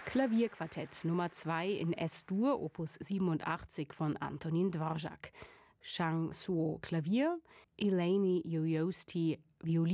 Klavierquartett Nummer 2 in S-Dur, Opus 87 von Antonín Dvořák. Chang Suo Klavier, Eleni Yoyosti Violin